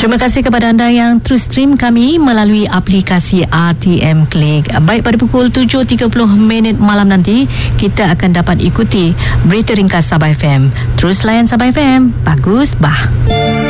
Terima kasih kepada anda yang terus stream kami melalui aplikasi RTM Click. Baik, pada pukul 7.30 malam nanti kita akan dapat ikuti berita ringkas Sabah FM. Terus layan Sabah FM. Bagus, bah.